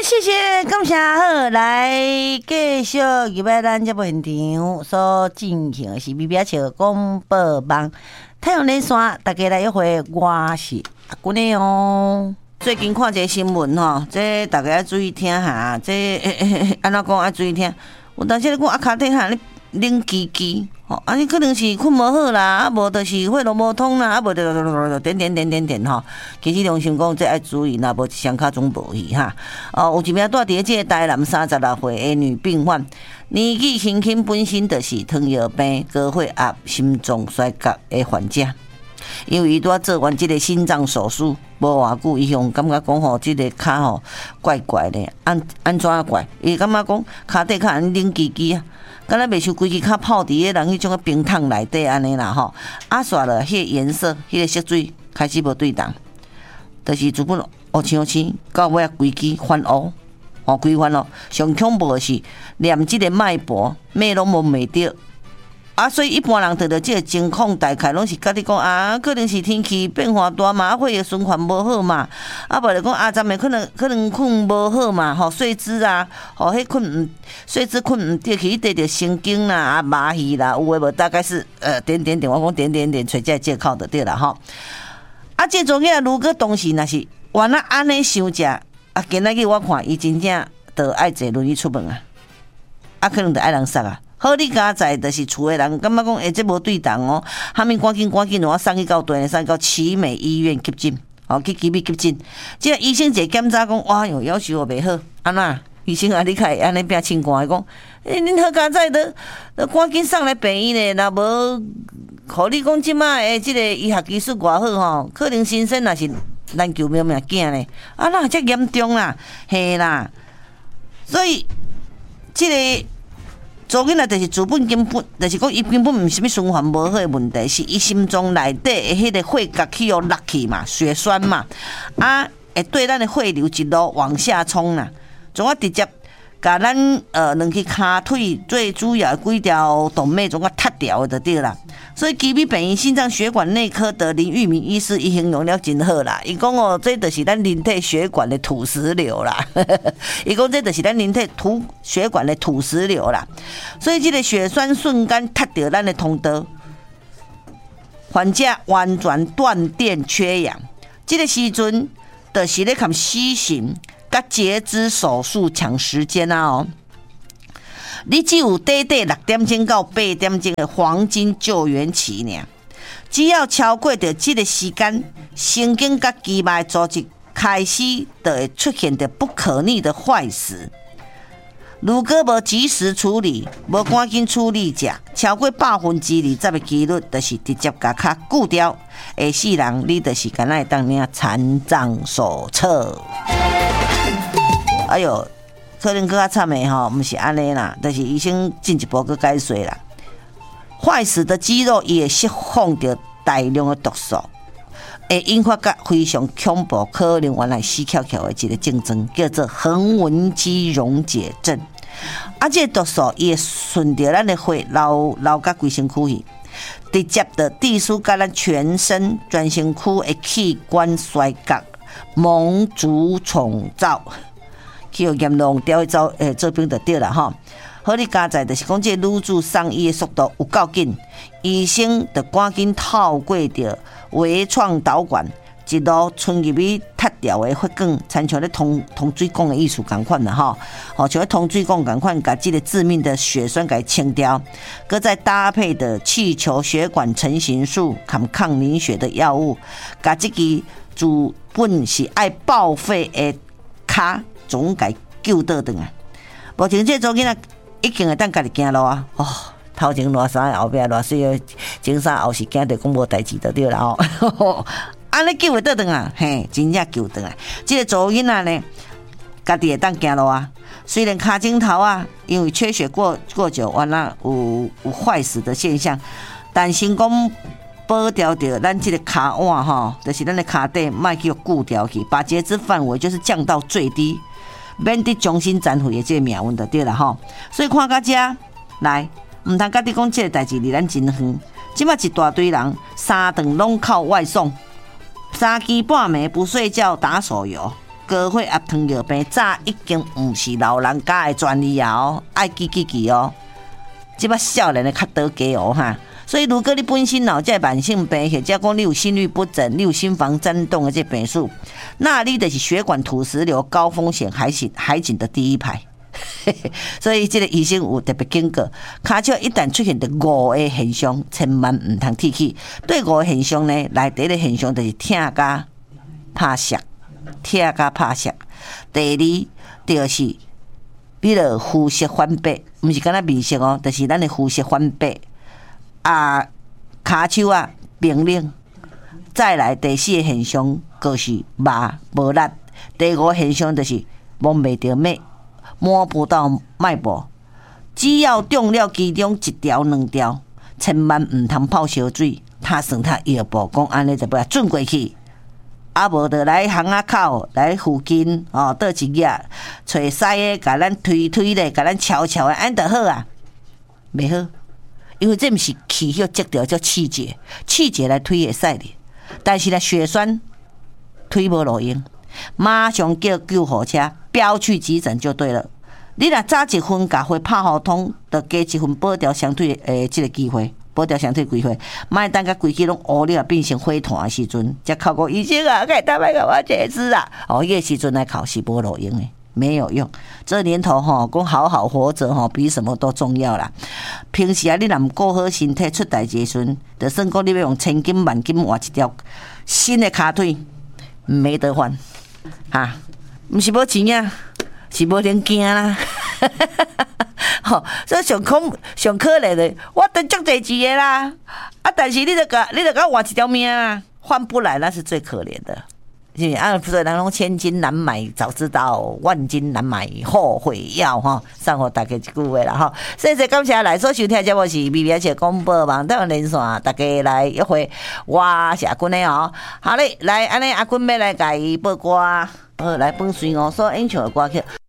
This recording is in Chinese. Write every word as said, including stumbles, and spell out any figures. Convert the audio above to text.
谢谢，感谢好，来继续入来咱节目现场所进行的是咪咪笑广播网太阳连线，大家来一回，我是阿君的哦。最近看一个新闻吼，这大家要注意听下，这安怎讲要注意听？有当时咧讲啊，脚底下咧冷叽叽，吼，啊，你可能是困无好啦，啊，无就是血路无通啦，啊，无就点点点点点吼。其实良心讲，这爱注意，若无双脚总无去哈。哦，有一名住伫这个台南三十六岁的女病患，年纪轻轻本身就是糖尿病、高血压、心脏衰竭的患者。因为伊拄仔做完即个心脏手术，无偌久，伊向感觉讲吼，即个骹吼怪怪的，安安怎怪？伊感觉讲骹底骹安冷叽叽啊，敢若袂像规支骹泡伫个人迄种个冰桶内底安尼啦吼。啊，煞了，迄个颜色，迄个色水开始无对同，就是主本乌青青，到尾啊规支翻乌，哦规翻咯。上恐怖的是，连即个脉搏，脉拢无脉着。啊，所以一般人得到这个情况，大概拢是甲你讲啊，可能是天气变化大嘛，啊，血液循环无好嘛，啊，无就讲啊，咱们可能可能困无好嘛，吼，睡姿啊，吼，迄困毋睡姿困毋得去，得着神经啦，啊，麻痹啦，有诶无？大概是呃点点点，我讲点点点，找这借口就对啦，吼。啊，这种个如果当时若是原来安尼想食，啊，今仔日我看伊真正着爱坐轮椅出门啊，啊，可能着爱人杀啊。好，你家在就是厝诶人，感觉讲，诶，这无对同哦。哈咪赶紧赶紧，我送去到对，送到奇美医院急诊，哦，去急诊急诊。即个医生一检查讲，哇哟，要求袂好，安那？医生啊，你开安尼变清寒，讲，诶，恁好家在都都赶紧送来病院咧，若无，互你讲即马诶，即个医学技术偌好吼，可能新生若是咱救命命囝咧，啊，那遮严重啦，嘿啦，所以即个。做囡仔就是自本根本，就是讲伊根本毋是物循环无好的问题，是伊心脏内底的迄个血甲去互落去嘛，血栓嘛，啊，会对咱的血流一路往下冲啦，总啊直接甲咱呃两支骹腿最主要几条动脉总啊塌掉就对啦。所以基比北医心脏血管内科的林玉明医师伊形容了真好啦，伊讲哦，这就是咱人体血管的土石流啦，伊讲这就是咱人体土血管的土石流啦，所以这个血栓瞬间塌掉咱的通道，患者完全断电缺氧，这个时阵就是咧看死刑甲截肢手术抢时间啊哦。你只有短短六点钟到八点钟的黄金救援期呢，只要超过着这个时间，神经甲肌脉组织开始就会出现着不可逆的坏死。如果无及时处理，无赶紧处理者，超过百分之二十的几率，就是直接甲脚锯掉，下世人你就是敢若会当领残障手册。哎呦！可能更较惨的吼，不是安尼啦，但、就是医生进一步去解说啦。坏死的肌肉也释放着大量的毒素，会引发个非常恐怖，可能原来死翘翘的一个症状，叫做横纹肌溶解症。啊，这个毒素也顺着咱的血流流到规身躯去，直接的递输到咱全身全身躯的器官衰竭、蒙主重造。去互严重掉去走，诶，做兵就对啦吼。好，你加在就是讲，这女子送医的速度有够紧，医生就赶紧透过着微创导管，一路冲入去脱掉的血管，参像咧通通水管的意思共款啦吼。吼，像咧通水管共款，把这个致命的血栓给清掉，搁再搭配的气球血管成形术、抗抗凝血的药物，把这个主本是爱报废的骹。总该救倒转啊！目前这做囡仔已经会当家己行路啊！哦，头前偌衫，后壁偌水的，前衫后是惊着讲无代志就对啦哦。安尼救会倒转啊？嘿，真正救倒来。这个做囡仔呢，家己会当行路啊。虽然骹颈头啊，因为缺血过过久，完了有有坏死的现象，但成功保掉着咱这个骹腕哈，就是咱的骹底，莫去固掉去，把截肢范围就是降到最低。免得终身残废的这个命运就对了吼，所以看到这来，唔通甲你讲这个代志离咱真远。即摆一大堆人三顿拢靠外送，三更半暝不睡觉打手游， 高血压、糖尿病早已经毋是老人家的专利啊哦，爱记记记哦。即摆少年的较多加哦哈。所以，如果你本身有这慢性病，或者讲你有心律不整、你有心房颤动的这病数，那你就是血管土石流高风险海景海景的第一排。所以，这个医生有特别警告，骹手一旦出现着五个现象，千万唔通提起。对五个现象呢，内第一个现象就是痛甲拍癣，痛甲拍癣。第二就是你的肤色反白，唔是敢若面色哦，就是咱的肤色反白。啊，骹手啊冰冷，再来第四个现象就是肉无力，第五个现象就是摸袂到脉，摸不到脉搏。只要中了其中一条两条，千万唔通泡烧水，他算他药步讲安尼就不要转过去。啊，无就来巷仔口来附近哦，倒一夜找师个，甲咱推推咧，甲咱敲敲的，安就好啊，袂好。因为这毋是气血积掉叫气结，气结来推会使哩，但是呢血栓推无路用，马上叫救护车飙去急诊就对了。你若早一分甲血拍互通，就加一分保条相对诶，即个机会，保条相对机会，莫等甲规支拢乌了变成火炭的时阵，才靠个医生啊，该打摆甲我解释啊，哦，迄个时阵来考是无路用诶。没有用，这年头吼，讲好好活着吼，比什么都重要啦。平时啊，你若毋顾好身体，出代志时阵，就算讲你要用千金万金换一条新的骹腿，没得换，哈，毋是无钱啊，是无零件啦。吼，所以上可上可怜的，我得足侪钱的啦，啊，但是你著甲你著甲换一条命啊，换不来，那是最可怜的。是啊，所以人讲千金难买早知道，万金难买后悔药哈。送互大家一句话啦哈。谢谢感谢来所收听节目是 B B S 广播网台连线，大家来约会，我是阿君的哦。好嘞，来安尼阿君要来甲伊报歌，好来放随我所演唱的歌曲。